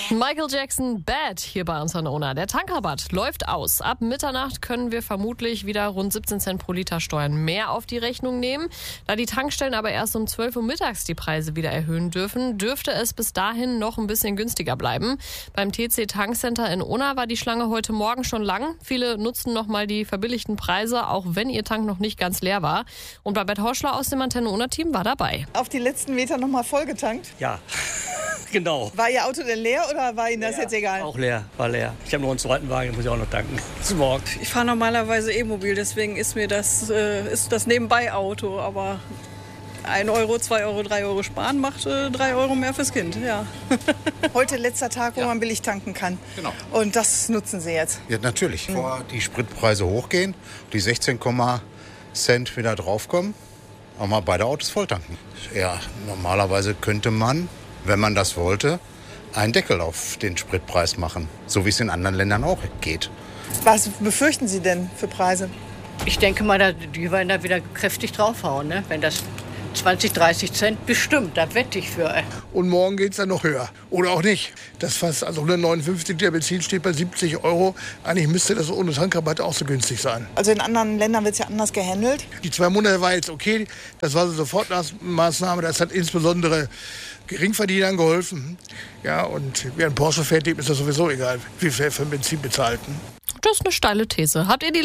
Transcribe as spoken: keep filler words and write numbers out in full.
Michael Jackson, Bad, hier bei uns an Ona. Der Tankrabatt läuft aus. Ab Mitternacht können wir vermutlich wieder rund siebzehn Cent pro Liter Steuern mehr auf die Rechnung nehmen. Da die Tankstellen aber erst um zwölf Uhr mittags die Preise wieder erhöhen dürfen, dürfte es bis dahin noch ein bisschen günstiger bleiben. Beim T C Tankcenter in Ona war die Schlange heute Morgen schon lang. Viele nutzten nochmal die verbilligten Preise, auch wenn ihr Tank noch nicht ganz leer war. Und Babette Horschler aus dem Antenne Ona-Team war dabei. Auf die letzten Meter nochmal vollgetankt? Ja, genau. War Ihr Auto denn leer oder war Ihnen das leer. jetzt egal? Auch leer, war leer. Ich habe nur einen zweiten Wagen, den muss ich auch noch tanken. Bis morgen. Ich fahre normalerweise E-Mobil, deswegen ist mir das, äh, ist das Nebenbei-Auto. Aber ein Euro, zwei Euro, drei Euro sparen macht äh, drei Euro mehr fürs Kind, ja. Heute letzter Tag, wo Ja. man billig tanken kann. Genau. Und das nutzen Sie jetzt? Ja, natürlich. Bevor die Spritpreise hochgehen, die sechzehn Cent wieder draufkommen, auch mal beide Autos volltanken. Ja, normalerweise könnte man, wenn man das wollte, einen Deckel auf den Spritpreis machen. So wie es in anderen Ländern auch geht. Was befürchten Sie denn für Preise? Ich denke mal, da- die werden da wieder kräftig draufhauen, ne? Wenn das zwanzig, dreißig Cent bestimmt, da wette ich für. Und morgen geht es dann noch höher. Oder auch nicht. Das fast, also hundertneunundfünfzig Liter Benzin steht bei siebzig Euro. Eigentlich müsste das ohne Tankrabatt auch so günstig sein. Also in anderen Ländern wird es ja anders gehandelt. Die zwei Monate war jetzt okay. Das war eine Sofortmaßnahme. Das hat insbesondere Geringverdienern geholfen. Ja, und wer einen Porsche fährt, dem ist das sowieso egal, wie viel er für Benzin bezahlt. Das ist eine steile These. Habt ihr die